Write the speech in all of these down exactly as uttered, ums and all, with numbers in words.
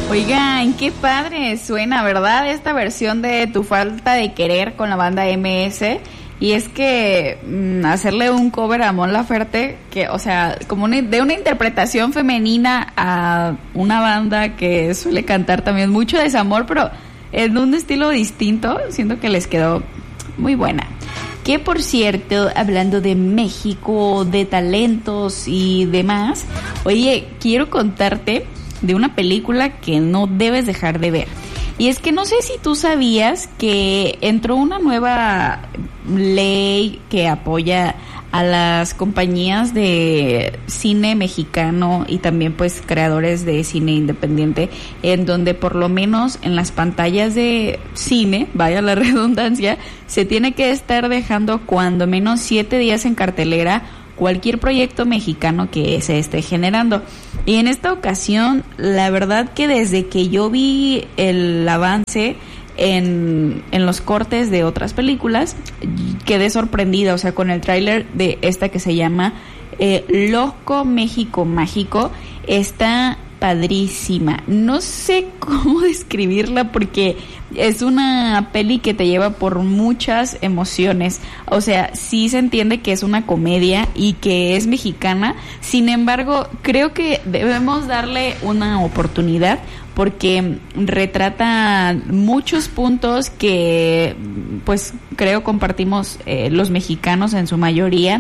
Oigan, qué padre suena, ¿verdad? Esta versión de Tu Falta de Querer con la banda eme ese. Y es que mmm, hacerle un cover a Mon Laferte, que, o sea, como una, de una interpretación femenina a una banda que suele cantar también mucho desamor, pero en un estilo distinto, siento que les quedó muy buena. Que por cierto, hablando de México, de talentos y demás, oye, quiero contarte de una película que no debes dejar de ver. Y es que no sé si tú sabías que entró una nueva ley que apoya a las compañías de cine mexicano y también pues creadores de cine independiente, en donde por lo menos en las pantallas de cine, vaya la redundancia, se tiene que estar dejando cuando menos siete días en cartelera cualquier proyecto mexicano que se esté generando. Y en esta ocasión, la verdad que desde que yo vi el avance en, en los cortes de otras películas, quedé sorprendida, o sea, con el tráiler de esta que se llama eh, Loco México Mágico. Está padrísima. No sé cómo describirla porque es una peli que te lleva por muchas emociones. O sea, sí se entiende que es una comedia y que es mexicana. Sin embargo, creo que debemos darle una oportunidad porque retrata muchos puntos que, pues, creo compartimos eh, los mexicanos en su mayoría,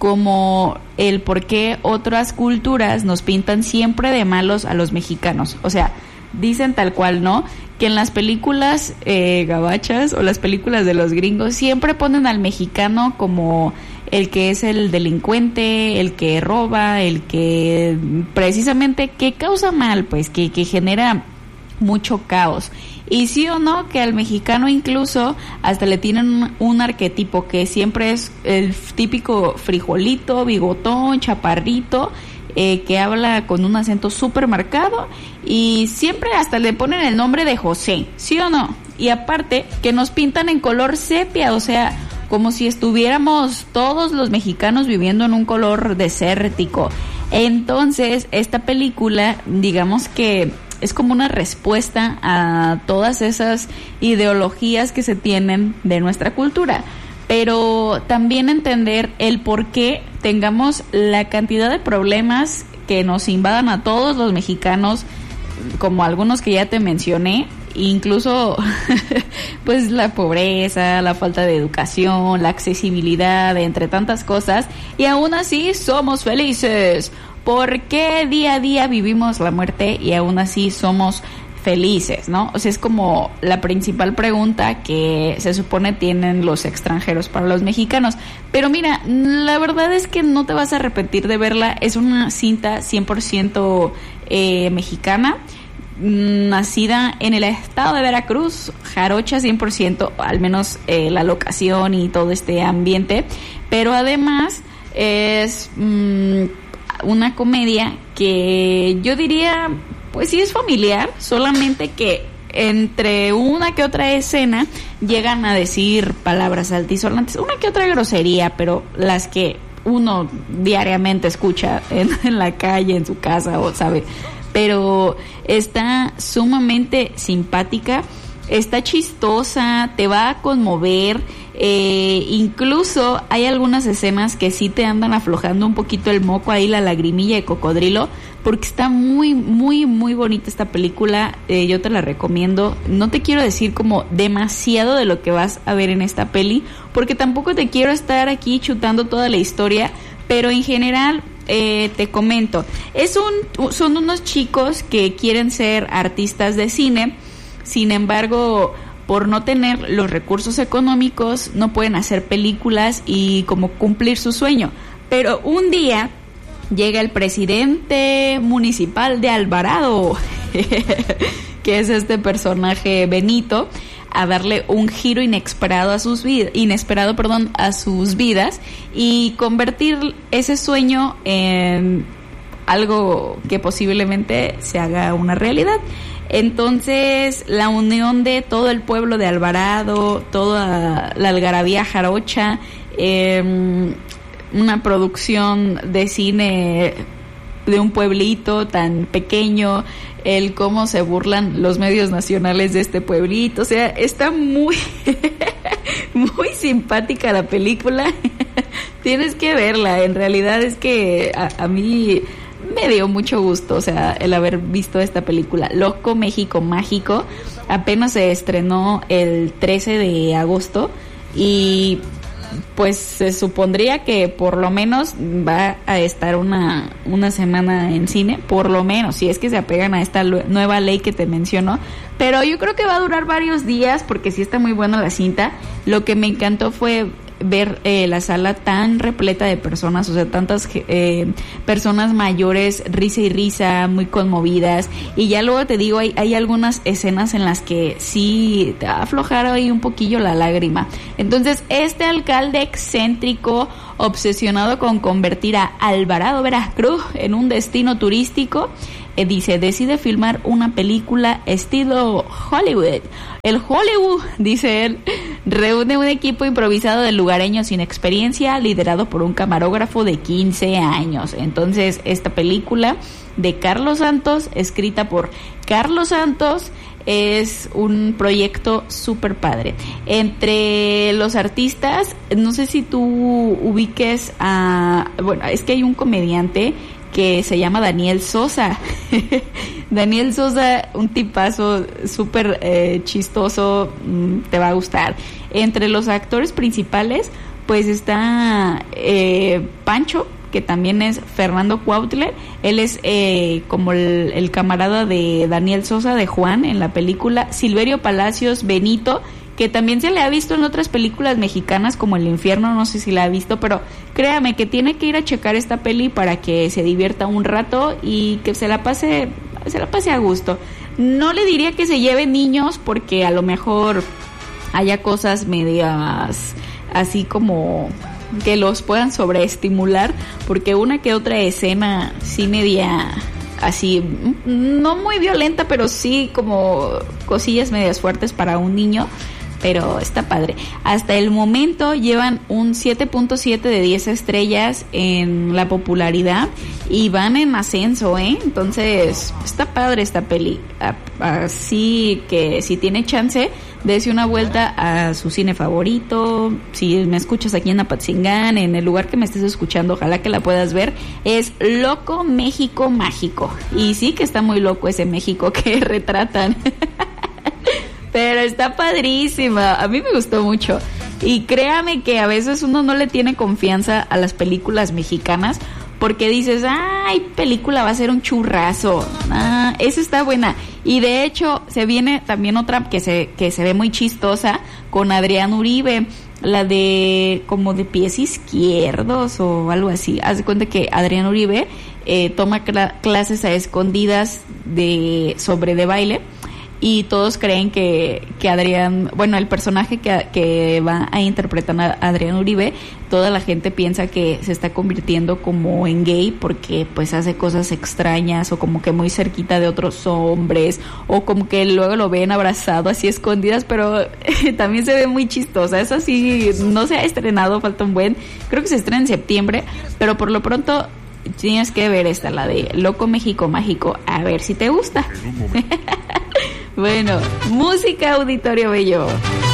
como el por qué otras culturas nos pintan siempre de malos a los mexicanos. O sea, dicen tal cual, ¿no? Que en las películas eh, gabachas o las películas de los gringos siempre ponen al mexicano como el que es el delincuente, el que roba, el que precisamente que causa mal, pues, que, que genera mucho caos. Y sí o no, que al mexicano incluso hasta le tienen un, un arquetipo que siempre es el típico frijolito, bigotón, chaparrito, eh, que habla con un acento súper marcado y siempre hasta le ponen el nombre de José, ¿sí o no? Y aparte que nos pintan en color sepia, o sea, como si estuviéramos todos los mexicanos viviendo en un color desértico. Entonces, esta película, digamos que es como una respuesta a todas esas ideologías que se tienen de nuestra cultura, pero también entender el por qué tengamos la cantidad de problemas que nos invadan a todos los mexicanos, como algunos que ya te mencioné, incluso pues la pobreza, la falta de educación, la accesibilidad, entre tantas cosas, y aún así somos felices. ¿Por qué día a día vivimos la muerte y aún así somos felices, no? O sea, es como la principal pregunta que se supone tienen los extranjeros para los mexicanos. Pero mira, la verdad es que no te vas a arrepentir de verla. Es una cinta cien por ciento eh, mexicana, nacida en el estado de Veracruz, jarocha cien por ciento, al menos eh, la locación y todo este ambiente. Pero además es Mmm, una comedia que yo diría, pues sí es familiar, solamente que entre una que otra escena llegan a decir palabras altisonantes, una que otra grosería, pero las que uno diariamente escucha en, en la calle, en su casa, o sabe. Pero está sumamente simpática, está chistosa, te va a conmover. Eh, incluso hay algunas escenas que sí te andan aflojando un poquito el moco, ahí la lagrimilla de cocodrilo, porque está muy, muy, muy bonita esta película. Eh, yo te la recomiendo. No te quiero decir como demasiado de lo que vas a ver en esta peli, porque tampoco te quiero estar aquí chutando toda la historia, pero en general eh, te comento. Es un, son unos chicos que quieren ser artistas de cine, sin embargo, por no tener los recursos económicos, no pueden hacer películas y como cumplir su sueño. Pero un día llega el presidente municipal de Alvarado, que es este personaje Benito, a darle un giro inesperado a sus vidas, inesperado, perdón, a sus vidas y convertir ese sueño en algo que posiblemente se haga una realidad. Entonces, la unión de todo el pueblo de Alvarado, toda la algarabía jarocha, eh, una producción de cine de un pueblito tan pequeño, el cómo se burlan los medios nacionales de este pueblito, o sea, está muy muy simpática la película. Tienes que verla, en realidad es que a, a mí me dio mucho gusto, o sea, el haber visto esta película. Loco México Mágico apenas se estrenó el trece de agosto y pues se supondría que por lo menos va a estar una una semana en cine, por lo menos, si es que se apegan a esta nueva ley que te menciono, pero yo creo que va a durar varios días porque sí está muy buena la cinta. Lo que me encantó fue ver eh, la sala tan repleta de personas, o sea, tantas eh, personas mayores, risa y risa, muy conmovidas, y ya luego te digo, hay, hay algunas escenas en las que sí te va a aflojar ahí un poquillo la lágrima. Entonces, este alcalde excéntrico, obsesionado con convertir a Alvarado Veracruz en un destino turístico, eh, dice, decide filmar una película estilo Hollywood. El Hollywood, dice él, reúne un equipo improvisado de lugareños sin experiencia, liderado por un camarógrafo de quince años. Entonces, esta película de Carlos Santos, escrita por Carlos Santos, es un proyecto súper padre. Entre los artistas, no sé si tú ubiques a... Bueno, es que hay un comediante que se llama Daniel Sosa. Daniel Sosa, un tipazo súper eh, chistoso, te va a gustar. Entre los actores principales, pues está eh, Pancho, que también es Fernando Cuautler. Él es eh, como el, el camarada de Daniel Sosa, de Juan, en la película. Silverio Palacios, Benito, que también se le ha visto en otras películas mexicanas como El Infierno, no sé si la ha visto, pero créame que tiene que ir a checar esta peli para que se divierta un rato y que se la pase, se la pase a gusto. No le diría que se lleve niños porque a lo mejor haya cosas medias así como que los puedan sobreestimular, porque una que otra escena sí media así, no muy violenta, pero sí como cosillas medias fuertes para un niño, pero está padre. Hasta el momento llevan un siete punto siete de diez estrellas en la popularidad y van en ascenso, ¿eh? Entonces, está padre esta peli. Así que si tiene chance, dése una vuelta a su cine favorito. Si me escuchas aquí en Apatzingán, en el lugar que me estés escuchando, ojalá que la puedas ver. Es Loco México Mágico. Y sí que está muy loco ese México que retratan. Pero está padrísima, a mí me gustó mucho. Y créame que a veces uno no le tiene confianza a las películas mexicanas porque dices, ay, película va a ser un churrazo. Ah, esa está buena. Y de hecho se viene también otra que se que se ve muy chistosa con Adrián Uribe, la de como de pies izquierdos o algo así. Haz de cuenta que Adrián Uribe eh, toma cl- clases a escondidas de sobre de baile. Y todos creen que, que Adrián, bueno, el personaje que, que va a interpretar a Adrián Uribe, toda la gente piensa que se está convirtiendo como en gay porque pues hace cosas extrañas o como que muy cerquita de otros hombres o como que luego lo ven abrazado así escondidas, pero también se ve muy chistosa. Esa sí no se ha estrenado, falta un buen, creo que se estrena en septiembre, pero por lo pronto tienes que ver esta, la de Loco México Mágico, a ver si te gusta. Bueno, música, Auditorio Bello.